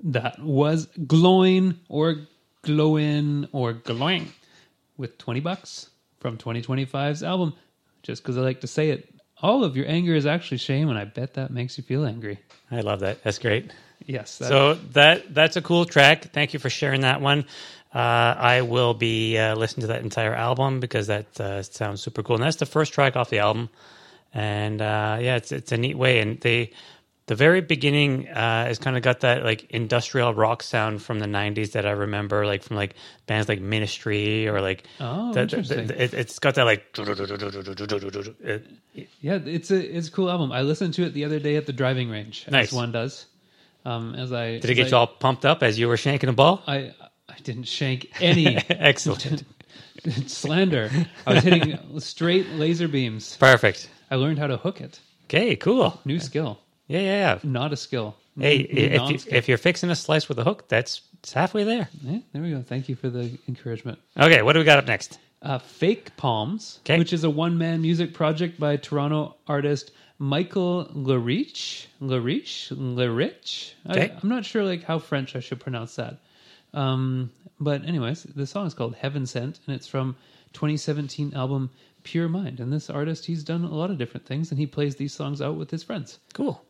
that was glowing or glowing or glowing with $20 from 2025's album. Just because I like to say it, all of your anger is actually shame, and I bet that makes you feel angry. I love that. That's great. Yes. So that's a cool track. Thank you for sharing that one. I will be listening to that entire album because that sounds super cool. And that's the first track off the album. And it's a neat way. And the very beginning has kind of got that like industrial rock sound from the 90s that I remember, like from like bands like Ministry or like interesting. It's got that like it's a cool album. I listened to it the other day at the driving range, Nice. as one does. Did it get you all pumped up as you were shanking a ball? I didn't shank any Excellent. slander. I was hitting straight laser beams. Perfect. I learned how to hook it. Okay, cool. New skill. Yeah. Not a skill. Hey, New if you're fixing a slice with a hook, it's halfway there. Yeah, there we go. Thank you for the encouragement. Okay, what do we got up next? Fake Palms, Okay. which is a one-man music project by Toronto artist Michael Larich. Okay. I'm not sure like how French I should pronounce that. But anyways, the song is called Heaven Sent, and it's from 2017 album Pure Mind. And this artist, he's done a lot of different things, and he plays these songs out with his friends. Cool.